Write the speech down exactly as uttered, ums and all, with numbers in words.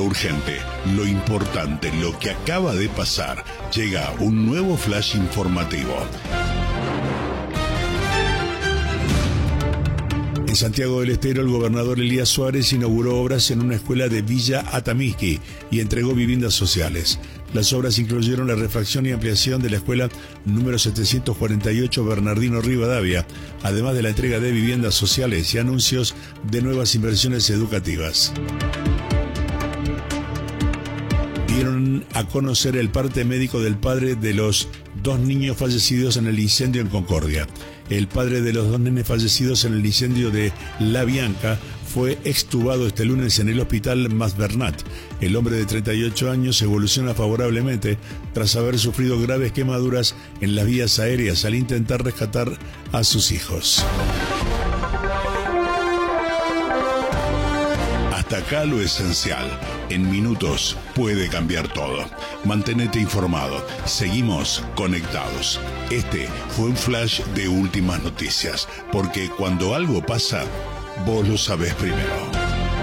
urgente, lo importante, lo que acaba de pasar. Llega un nuevo flash informativo. En Santiago del Estero, el gobernador Elías Suárez inauguró obras en una escuela de Villa Atamisqui y entregó viviendas sociales. Las obras incluyeron la refacción y ampliación de la escuela número setecientos cuarenta y ocho Bernardino Rivadavia, además de la entrega de viviendas sociales y anuncios de nuevas inversiones educativas. Dieron a conocer el parte médico del padre de los dos niños fallecidos en el incendio en Concordia. El padre de los dos nenes fallecidos en el incendio de La Bianca fue extubado este lunes en el hospital Masbernat. El hombre de treinta y ocho años evoluciona favorablemente tras haber sufrido graves quemaduras en las vías aéreas al intentar rescatar a sus hijos. Hasta acá lo esencial. En minutos puede cambiar todo. Mantenete informado. Seguimos conectados. Este fue un flash de últimas noticias, porque cuando algo pasa, vos lo sabés primero.